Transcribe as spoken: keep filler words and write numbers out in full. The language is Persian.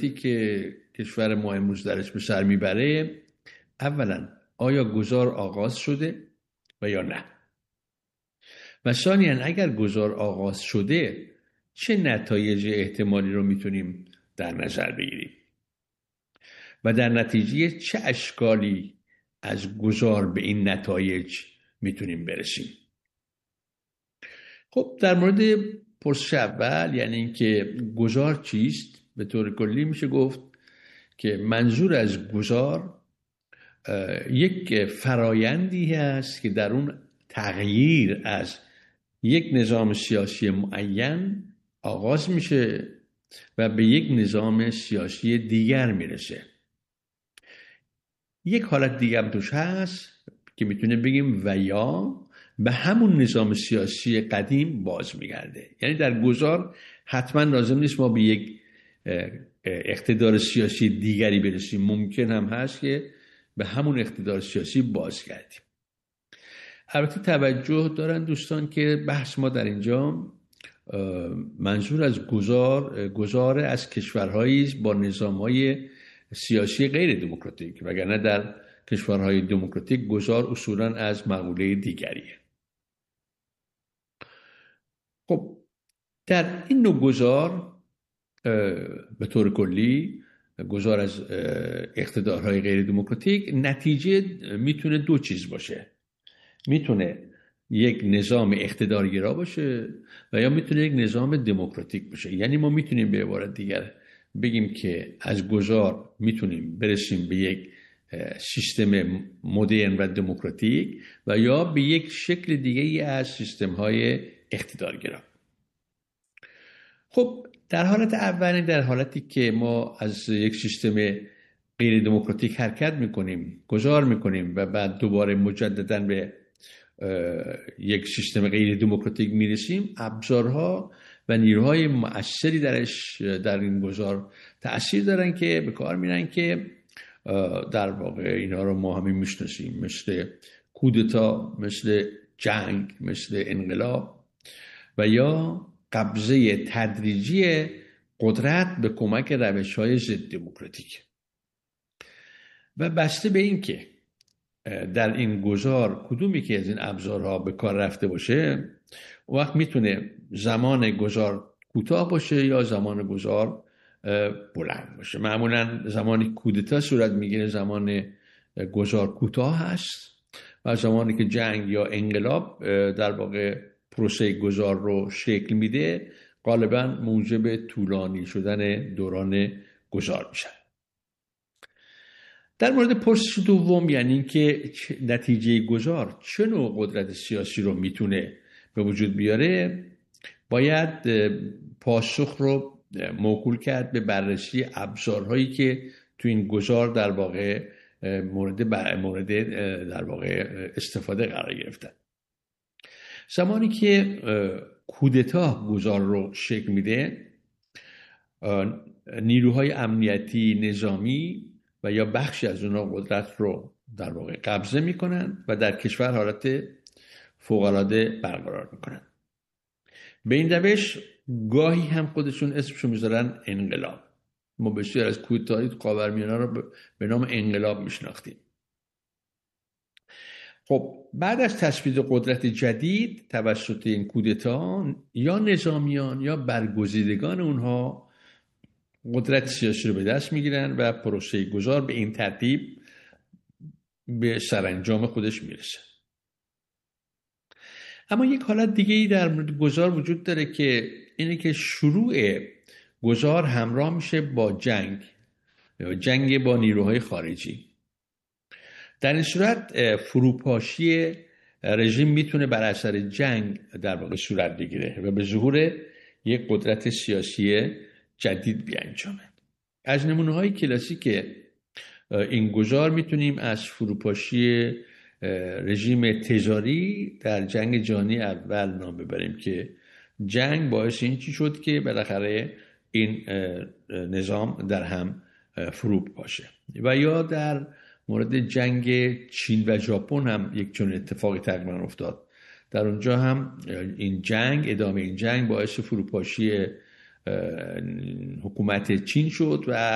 مشکلاتی که کشور ما امروز درش به سر میبره، اولا آیا گذار آغاز شده و یا نه؟ و ثانیاً اگر گذار آغاز شده چه نتایج احتمالی رو میتونیم در نظر بگیریم و در نتیجه چه اشکالی از گذار به این نتایج میتونیم برسیم. خب در مورد پرسش اول، یعنی اینکه گذار چیست، به طور کلی میشه گفت که منظور از گذار یک فرایندی هست که در اون تغییر از یک نظام سیاسی معین آغاز میشه و به یک نظام سیاسی دیگر میرسه. یک حالت دیگه هم توش هست که میتونه بگیم و یا به همون نظام سیاسی قدیم باز میگرده. یعنی در گذار حتما لازم نیست ما به یک اقتدار سیاسی دیگری برسیم، ممکن هم هست که به همون اقتدار سیاسی بازگردیم. البته توجه دارن دوستان که بحث ما در اینجا منظور از گذار گذار از کشورهایی با نظام‌های سیاسی غیر دموکراتیک، وگرنه در کشورهای دموکراتیک گذار اصولاً از مقوله دیگریه. خب در این نوع گذار به طور کلی گذار از اقتدارهای غیر دموکراتیک نتیجه میتونه دو چیز باشه. میتونه یک نظام اقتدارگرا باشه و یا میتونه یک نظام دموکراتیک باشه. یعنی ما میتونیم به عبارت دیگر بگیم که از گذار میتونیم برسیم به یک سیستم مدرن و دموکراتیک و یا به یک شکل دیگه از سیستم های اقتدارگرا. خب در حالت اولی، در حالتی که ما از یک سیستم غیر دموکراتیک حرکت میکنیم، گذار میکنیم و بعد دوباره مجددا به یک سیستم غیر دموکراتیک میرسیم، ابزارها و نیروهای مؤثری درش در این گذار تأثیر دارن که به کار میرن که در واقع اینا رو ما همین میشناسیم، مثل کودتا، مثل جنگ، مثل انقلاب و یا قبضه تدریجی قدرت به کمک روش‌های ضد دموکراتیک. و بسته به این که در این گذار کدومی که از این ابزارها به کار رفته باشه، وقت میتونه زمان گذار کوتاه باشه یا زمان گذار بلند باشه. معمولا زمانی کودتا صورت میگیره زمان گذار کوتاه هست و زمانی که جنگ یا انقلاب در واقع پروسه گذار رو شکل میده غالبا موجب طولانی شدن دوران گذار میشه. در مورد پرسش دوم، یعنی که نتیجه گذار چه نوع قدرت سیاسی رو میتونه به وجود بیاره، باید پاسخ رو موکول کرد به بررسی ابزارهایی که تو این گذار در واقع مورد مورد در واقع استفاده قرار گرفتن. زمانی که کودتا گذار رو شکل میده، نیروهای امنیتی نظامی و یا بخشی از اونها قدرت رو در واقع قبضه میکنن و در کشور حالت فوق‌العاده برقرار میکنن. به این روش گاهی هم خودشون اسمشو میذارن انقلاب. ما بسیار از کودتای خاورمیانه رو به نام انقلاب میشناختیم. خب بعد از تثبیت قدرت جدید توسط این کودتا، یا نظامیان یا برگزیدگان اونها قدرت سیاسی رو به دست میگیرن و پروسه گذار به این ترتیب به سرانجام خودش میرسه. اما یک حالت دیگه ای در مورد گذار وجود داره که اینه که شروع گذار همراه میشه با جنگ یا جنگ با نیروهای خارجی. در این صورت فروپاشی رژیم میتونه بر اثر جنگ در واقع صورت بگیره و به ظهور یک قدرت سیاسی جدید بیانجامه. از نمونه‌های کلاسیک این گذار میتونیم از فروپاشی رژیم تزاری در جنگ جهانی اول نام ببریم که جنگ باعث این چی شد که بالاخره این نظام در هم فرو پاشه. و یا در مورد جنگ چین و ژاپن هم یک چنین اتفاقی تقریبا افتاد. در اونجا هم این جنگ، ادامه این جنگ باعث فروپاشی حکومت چین شد و